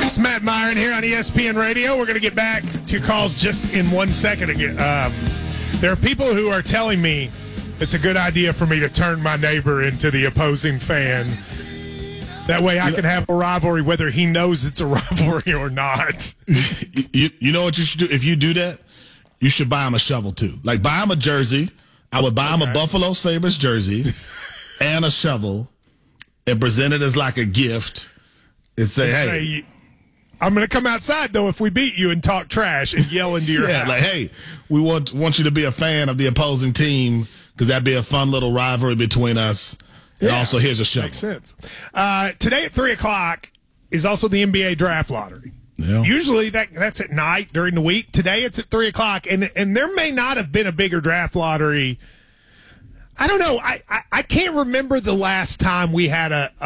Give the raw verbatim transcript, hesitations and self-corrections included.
It's Matt Myron here on E S P N Radio. We're going to get back to your calls just in one second. Again, um, there are people who are telling me it's a good idea for me to turn my neighbor into the opposing fan. That way I can have a rivalry whether he knows it's a rivalry or not. You, you know what you should do? If you do that, you should buy him a shovel, too. Like, buy him a jersey. I would buy him okay. a Buffalo Sabres jersey and a shovel and present it as like a gift and say, and hey. Say, I'm going to come outside, though, if we beat you and talk trash and yell into your yeah, house. like, hey, we want want you to be a fan of the opposing team because that'd be a fun little rivalry between us. And yeah, also, here's a shovel. Makes sense. Uh, today at three o'clock is also the N B A draft lottery. Yeah. Usually that that's at night during the week. Today it's at three o'clock, and and there may not have been a bigger draft lottery. I don't know. I, I, I can't remember the last time we had a,